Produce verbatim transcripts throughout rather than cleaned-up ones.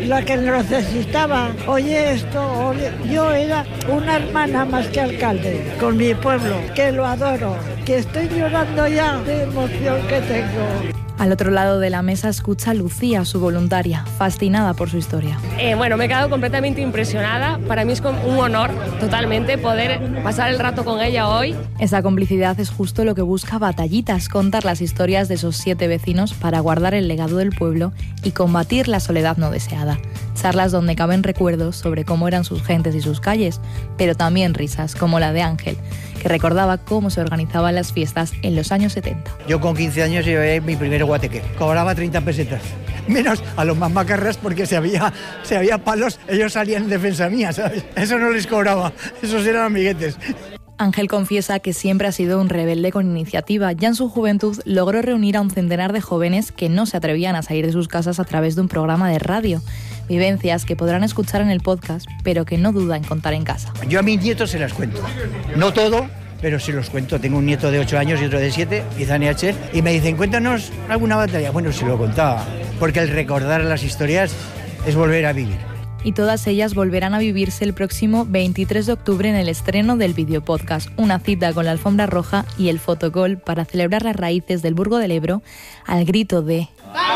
la que lo necesitaba. Oye esto, oye, yo era una hermana más que alcalde con mi pueblo, que lo adoro, que estoy llorando ya de emoción que tengo. Al otro lado de la mesa escucha Lucía, su voluntaria, fascinada por su historia. Eh, bueno, me he quedado completamente impresionada. Para mí es un honor totalmente poder pasar el rato con ella hoy. Esa complicidad es justo lo que busca Batallitas, contar las historias de esos siete vecinos para guardar el legado del pueblo y combatir la soledad no deseada. Charlas donde caben recuerdos sobre cómo eran sus gentes y sus calles, pero también risas, como la de Ángel, que recordaba cómo se organizaban las fiestas en los años setenta. Yo con quince años llevé mi primer guateque. Cobraba treinta pesetas. Menos a los más macarras porque si había, si había palos, ellos salían en defensa mía, ¿sabes? Eso no les cobraba, esos eran amiguetes. Ángel confiesa que siempre ha sido un rebelde con iniciativa. Ya en su juventud logró reunir a un centenar de jóvenes que no se atrevían a salir de sus casas a través de un programa de radio. Vivencias que podrán escuchar en el podcast, pero que no duda en contar en casa. Yo a mis nietos se las cuento. No todo, pero sí los cuento. Tengo un nieto de ocho años y otro de siete, Izani H, y me dicen, cuéntanos alguna batalla. Bueno, se lo contaba, porque el recordar las historias es volver a vivir. Y todas ellas volverán a vivirse el próximo veintitrés de octubre en el estreno del videopodcast, una cita con la alfombra roja y el fotocall para celebrar las raíces del Burgo del Ebro al grito de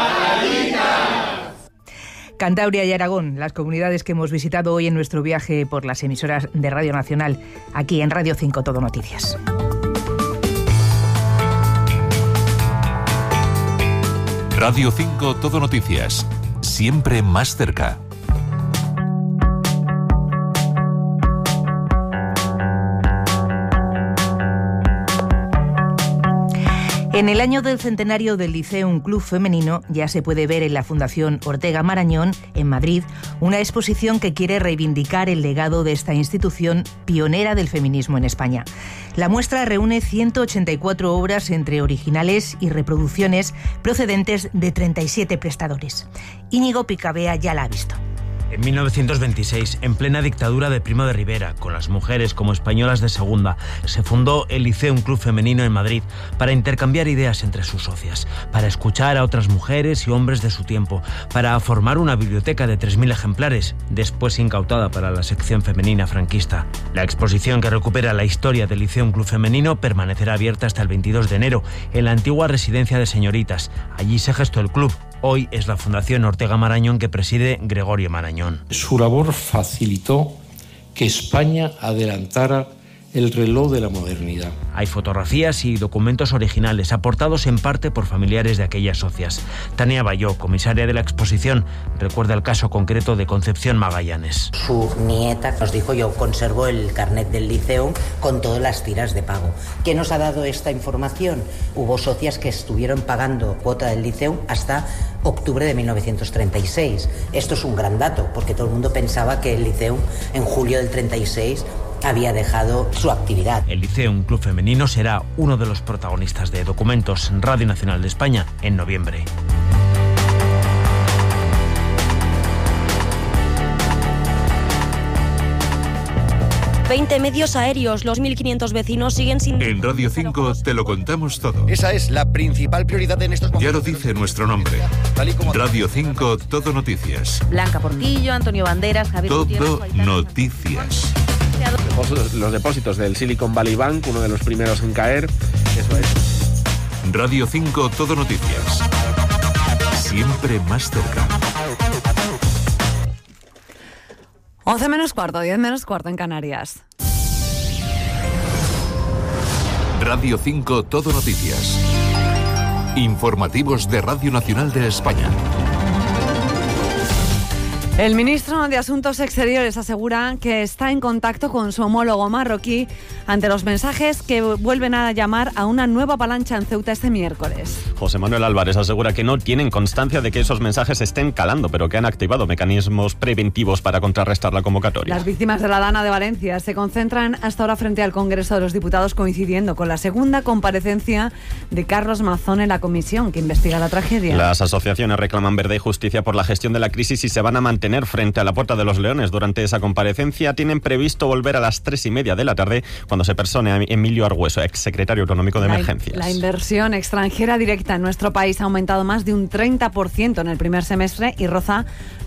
Cantabria y Aragón, las comunidades que hemos visitado hoy en nuestro viaje por las emisoras de Radio Nacional, aquí en Radio cinco Todo Noticias. Radio cinco Todo Noticias, siempre más cerca. En el año del centenario del Liceum Club Femenino ya se puede ver en la Fundación Ortega Marañón, en Madrid, una exposición que quiere reivindicar el legado de esta institución pionera del feminismo en España. La muestra reúne ciento ochenta y cuatro obras entre originales y reproducciones procedentes de treinta y siete prestadores. Íñigo Picabea ya la ha visto. En mil novecientos veintiséis, en plena dictadura de Primo de Rivera, con las mujeres como españolas de segunda, se fundó el Liceum Club Femenino en Madrid para intercambiar ideas entre sus socias, para escuchar a otras mujeres y hombres de su tiempo, para formar una biblioteca de tres mil ejemplares, después incautada para la sección femenina franquista. La exposición, que recupera la historia del Liceum Club Femenino, permanecerá abierta hasta el veintidós de enero en la antigua residencia de señoritas. Allí se gestó el club. Hoy es la Fundación Ortega Marañón que preside Gregorio Marañón. Su labor facilitó que España adelantara el reloj de la modernidad. Hay fotografías y documentos originales aportados en parte por familiares de aquellas socias. Tania Bayó, comisaria de la exposición, recuerda el caso concreto de Concepción Magallanes. Su nieta nos dijo, yo conservo el carnet del Liceum con todas las tiras de pago. ¿Qué nos ha dado esta información? Hubo socias que estuvieron pagando cuota del Liceum hasta octubre de mil novecientos treinta y seis. Esto es un gran dato, porque todo el mundo pensaba que el Liceum en julio del treinta y seis había dejado su actividad. El Liceum Club Femenino será uno de los protagonistas de Documentos Radio Nacional de España en noviembre. veinte medios aéreos, los mil quinientos vecinos siguen sin... En Radio cinco te lo contamos todo. Esa es la principal prioridad en estos momentos. Ya lo dice nuestro nombre. Radio cinco Todo Noticias. Blanca Portillo, Antonio Banderas, Javier Todo Gutiérrez, Noticias. Los depósitos del Silicon Valley Bank, uno de los primeros en caer. Eso es. Radio cinco Todo Noticias. Siempre más cerca. once menos cuarto, diez menos cuarto en Canarias. Radio cinco Todo Noticias. Informativos de Radio Nacional de España. El ministro de Asuntos Exteriores asegura que está en contacto con su homólogo marroquí ante los mensajes que vuelven a llamar a una nueva avalancha en Ceuta este miércoles. José Manuel Álvarez asegura que no tienen constancia de que esos mensajes estén calando, pero que han activado mecanismos preventivos para contrarrestar la convocatoria. Las víctimas de la Dana de Valencia se concentran hasta ahora frente al Congreso de los Diputados, coincidiendo con la segunda comparecencia de Carlos Mazón en la comisión que investiga la tragedia. Las asociaciones reclaman verdad y justicia por la gestión de la crisis y se van a mantener frente a la Puerta de los Leones durante esa comparecencia. Tienen previsto volver a las tres y media de la tarde cuando se persone a Emilio Argüeso, exsecretario autonómico de la, Emergencias. La inversión extranjera directa en nuestro país ha aumentado más de un treinta por ciento en el primer semestre y roza